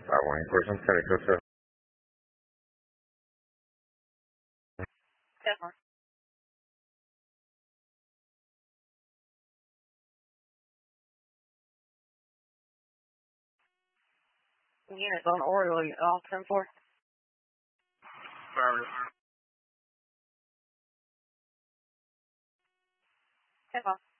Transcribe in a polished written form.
one person, Joseph. Definitely. Units on Oriole, all 10-4. Affirmative. 10-5.